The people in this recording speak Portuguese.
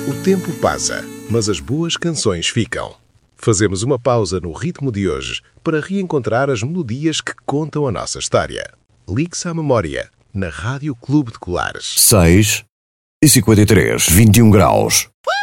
O tempo passa, mas as boas canções ficam. Fazemos uma pausa no ritmo de hoje para reencontrar as melodias que contam a nossa história. Ligue-se à memória, na Rádio Clube de Colares. 6:53, 21 graus.